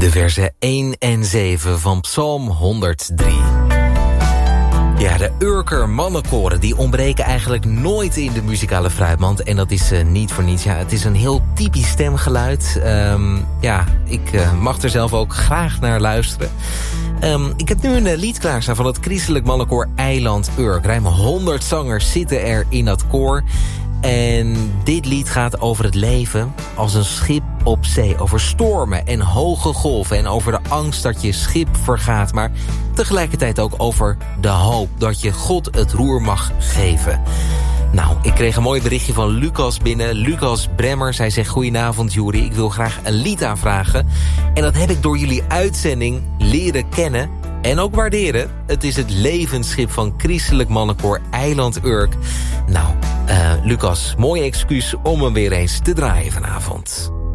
De versen 1 en 7 van Psalm 103. Ja, de Urker mannenkoren die ontbreken eigenlijk nooit in de muzikale fruitmand. En dat is niet voor niets. Ja, het is een heel typisch stemgeluid. Ik mag er zelf ook graag naar luisteren. Ik heb nu een lied klaarstaan van het christelijk mannenkoor Eiland Urk. Ruim 100 zangers zitten er in dat koor. En dit lied gaat over het leven als een schip op zee. Over stormen en hoge golven en over de angst dat je schip vergaat. Maar tegelijkertijd ook over de hoop dat je God het roer mag geven. Nou, ik kreeg een mooi berichtje van Lucas binnen. Lucas Bremmers, hij zegt: goedenavond Juri, ik wil graag een lied aanvragen. En dat heb ik door jullie uitzending leren kennen en ook waarderen. Het is het levensschip van christelijk mannenkoor Eiland Urk. Nou, Lucas, mooi excuus om hem weer eens te draaien vanavond.